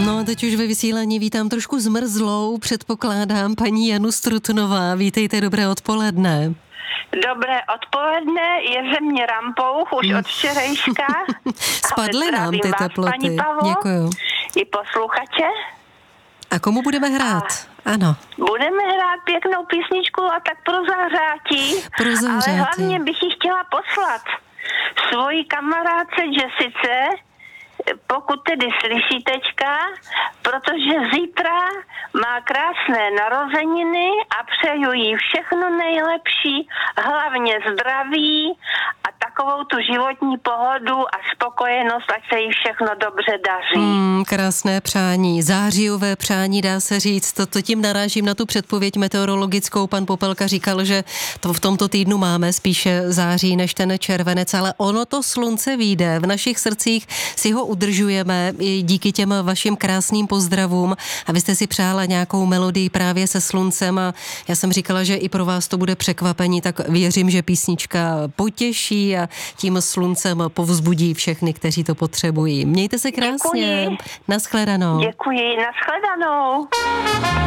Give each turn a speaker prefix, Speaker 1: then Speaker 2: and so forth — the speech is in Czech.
Speaker 1: No a teď už ve vysílání vítám trošku zmrzlou, předpokládám, paní Janu Strutnová. Vítejte, dobré odpoledne.
Speaker 2: Dobré odpoledne, je země rampou už od včerejška.
Speaker 1: Spadly nám ty teploty. Děkuju.
Speaker 2: I posluchače.
Speaker 1: A komu budeme hrát? Ano.
Speaker 2: Budeme hrát pěknou písničku a tak pro zahřátí. Ale hlavně bych ji chtěla poslat svojí kamarádce Jessice, pokud tedy slyší teďka, protože zítra má krásné narozeniny a přeju jí všechno nejlepší, hlavně zdraví a takovou tu životní pohodu a spokojenost, ať se jí všechno dobře daří.
Speaker 1: Krásné přání, zářijové přání, dá se říct. To tím narážím na tu předpověď meteorologickou. Pan Popelka říkal, že to v tomto týdnu máme spíše září než ten červenec, ale ono to slunce vyjde. V našich srdcích si ho udržujeme i díky těm vašim krásným pozdravům. A vy jste si přála nějakou melodii právě se sluncem a já jsem říkala, že i pro vás to bude překvapení, tak věřím, že písnička potěší a tím sluncem povzbudí všechny, kteří to potřebují. Mějte se krásně.
Speaker 2: Děkuji.
Speaker 1: Naschledanou.
Speaker 2: Děkuji, naschledanou.